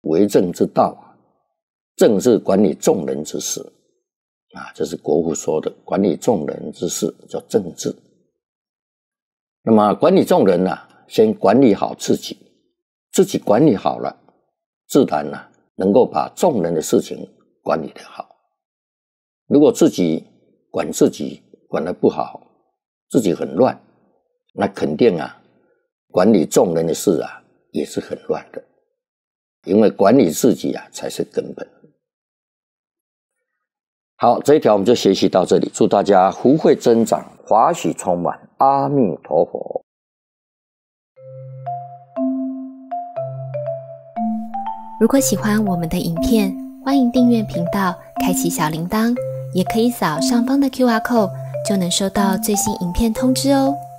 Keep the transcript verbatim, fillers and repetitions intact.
为政之道，政是管理众人之事啊，这是国父说的，管理众人之事叫政治。那么管理众人啊，先管理好自己，自己管理好了，自然啊能够把众人的事情管理得好。如果自己管自己管得不好，自己很乱，那肯定啊管理众人的事啊也是很乱的，因为管理自己啊才是根本。好，这一条我们就学习到这里，祝大家福慧增长，华喜充满，阿弥陀佛。 如果喜欢我们的影片，欢迎订阅频道，开启小铃铛，也可以扫上方的 Q R code， 就能收到最新影片通知哦。